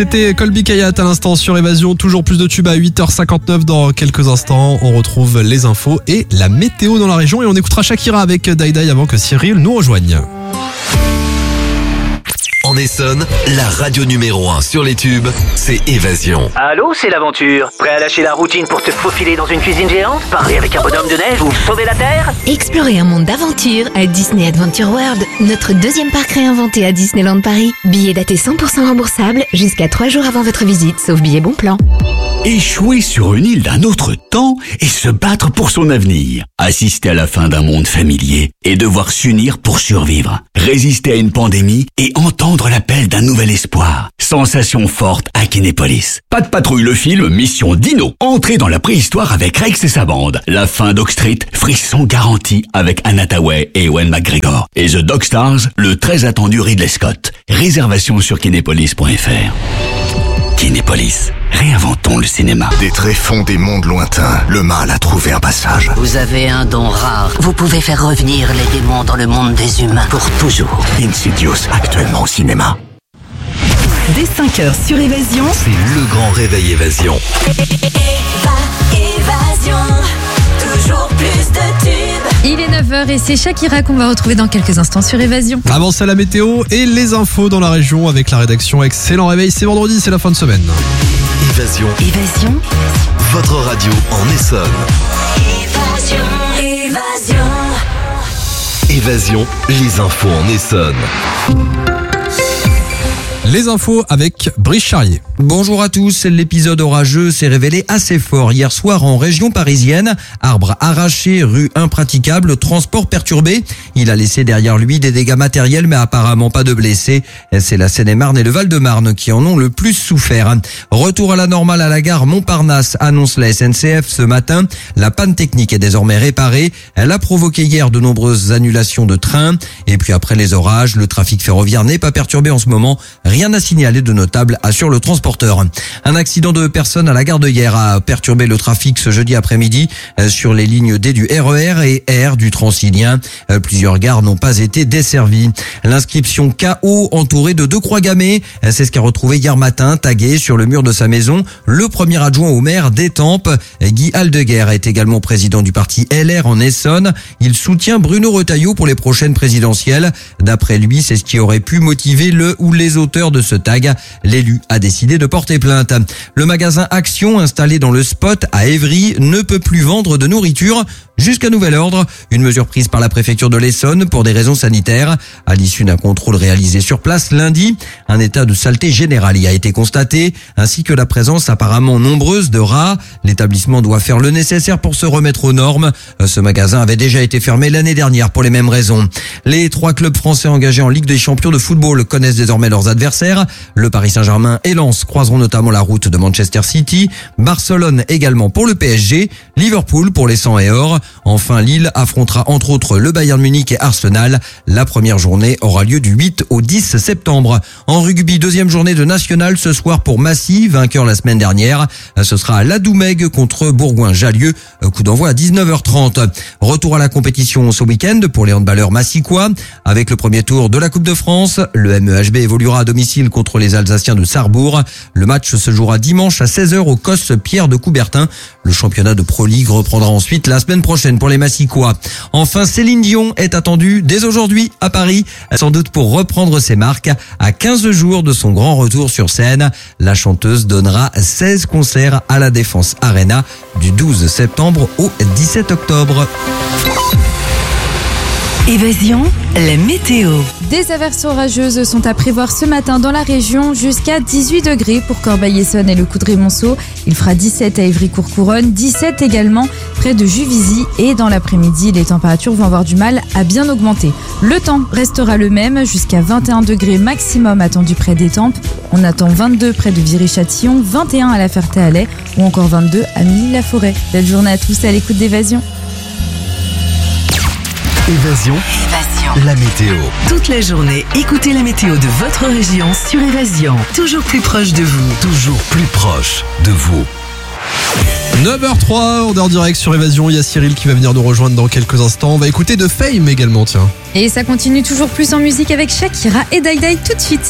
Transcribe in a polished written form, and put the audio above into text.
C'était Colby Kayat à l'instant sur Évasion. Toujours plus de tubes à 8h59 dans quelques instants. On retrouve les infos et la météo dans la région. Et on écoutera Shakira avec Daïdaï avant que Cyril nous rejoigne. En Essonne, la radio numéro 1 sur les tubes, c'est Évasion. Allô, c'est l'aventure. Prêt à lâcher la routine pour te faufiler dans une cuisine géante? Parler avec un bonhomme de neige ou sauver la Terre? Explorer un monde d'aventure à Disney Adventure World, notre deuxième parc réinventé à Disneyland Paris. Billets datés 100% remboursables jusqu'à 3 jours avant votre visite, sauf billets bon plan. Échouer sur une île d'un autre temps et se battre pour son avenir. Assister à la fin d'un monde familier et devoir s'unir pour survivre. Résister à une pandémie et entendre l'appel d'un nouvel espoir. Sensation forte à Kinépolis. Pas de patrouille le film, mission Dino. Entrée dans la préhistoire avec Rex et sa bande. La fin d'Oak-Street, frisson garanti avec Anna Tawai et Ewan McGregor. Et The Dog Stars, le très attendu Ridley Scott. Réservation sur kinépolis.fr. Kinépolis, réinventons le cinéma. Des tréfonds des mondes lointains, le mal a trouvé un passage. Vous avez un don rare. Vous pouvez faire revenir les démons dans le monde des humains pour toujours. Insidious, actuellement au cinéma. Dès 5h sur Évasion, C'est le grand réveil Évasion. Évasion, toujours plus de tubes. Il est 9h et c'est Shakira qu'on va retrouver dans quelques instants sur Évasion. Avant ça, la météo et les infos dans la région avec la rédaction. Excellent réveil, c'est vendredi, c'est la fin de semaine. Évasion, Évasion, votre radio en Essonne. Évasion. Évasion, les infos en Essonne. Les infos avec Brice Charrier. Bonjour à tous, l'épisode orageux s'est révélé assez fort hier soir en région parisienne. Arbres arrachés, rues impraticables, transport perturbé. Il a laissé derrière lui des dégâts matériels mais apparemment pas de blessés. C'est la Seine-et-Marne et le Val-de-Marne qui en ont le plus souffert. Retour à la normale à la gare Montparnasse, annonce la SNCF ce matin. La panne technique est désormais réparée. Elle a provoqué hier de nombreuses annulations de trains. Et puis après les orages, le trafic ferroviaire n'est pas perturbé en ce moment. Rien à signaler de notable, assure le transporteur. Un accident de personnes à la gare de Hyères a perturbé le trafic ce jeudi après-midi sur les lignes D du RER et R du Transilien. Plusieurs gares n'ont pas été desservies. L'inscription KO entourée de 2 croix gammées, c'est ce qu'a retrouvé hier matin tagué sur le mur de sa maison le premier adjoint au maire d'Étampes. Guy Aldeguer est également président du parti LR en Essonne. Il soutient Bruno Retailleau pour les prochaines présidentielles. D'après lui, c'est ce qui aurait pu motiver le ou les auteurs de ce tag. L'élu a décidé de porter plainte. Le magasin Action installé dans le Spot à Évry ne peut plus vendre de nourriture jusqu'à nouvel ordre. Une mesure prise par la préfecture de l'Essonne pour des raisons sanitaires. À l'issue d'un contrôle réalisé sur place lundi, un état de saleté générale y a été constaté, ainsi que la présence apparemment nombreuse de rats. L'établissement doit faire le nécessaire pour se remettre aux normes. Ce magasin avait déjà été fermé l'année dernière pour les mêmes raisons. Les 3 clubs français engagés en Ligue des champions de football connaissent désormais leurs adversaires. Le Paris Saint-Germain et Lens croiseront notamment la route de Manchester City. Barcelone également pour le PSG. Liverpool pour les 100 et or. Enfin, Lille affrontera entre autres le Bayern Munich et Arsenal. La première journée aura lieu du 8 au 10 septembre. En rugby, deuxième journée de national ce soir pour Massy, vainqueur la semaine dernière. Ce sera à l'Adoumègue contre Bourgoin-Jallieu. Coup d'envoi à 19h30. Retour à la compétition ce week-end pour les handballeurs massicois. Avec le premier tour de la Coupe de France, le MEHB évoluera à domicile contre les Alsaciens de Sarrebourg. Le match se jouera dimanche à 16h au COS Pierre de Coubertin. Le championnat de Pro League reprendra ensuite la semaine prochaine pour les Massicois. Enfin, Céline Dion est attendue dès aujourd'hui à Paris, sans doute pour reprendre ses marques. À 15 jours de son grand retour sur scène, la chanteuse donnera 16 concerts à la Défense Arena du 12 septembre au 17 octobre. Évasion, la météo. Des averses orageuses sont à prévoir ce matin dans la région, jusqu'à 18 degrés pour Corbeil-Essonnes et le Coudray-Monceau. Il fera 17 à Évry-Courcouronnes, 17 également près de Juvisy. Et dans l'après-midi, les températures vont avoir du mal à bien augmenter. Le temps restera le même, jusqu'à 21 degrés maximum attendu près d'Étampes. On attend 22 près de Viry-Châtillon, 21 à La Ferté-Alais ou encore 22 à Milly-la-Forêt. Belle journée à tous à l'écoute d'Évasion. Évasion, la météo. Toute la journée, écoutez la météo de votre région sur Évasion. Toujours plus proche de vous. Toujours plus proche de vous. 9h03, on est en direct sur Évasion. Il y a Cyril qui va venir nous rejoindre dans quelques instants. On va écouter de Fame également, tiens. Et ça continue toujours plus en musique avec Shakira et Daïdaï tout de suite.